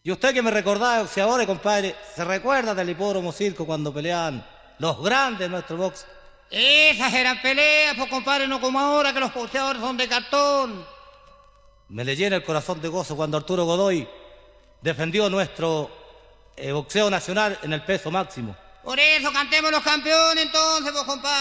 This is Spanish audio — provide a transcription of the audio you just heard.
Y usted que me recordaba de boxeadores, compadre, ¿se recuerda del hipódromo circo cuando peleaban los grandes de nuestro box? Esas eran peleas, pues compadre, no como ahora que los boxeadores son de cartón. Me le llena el corazón de gozo cuando Arturo Godoy defendió nuestro boxeo nacional en el peso máximo. Por eso cantemos los campeones entonces, pues compadre.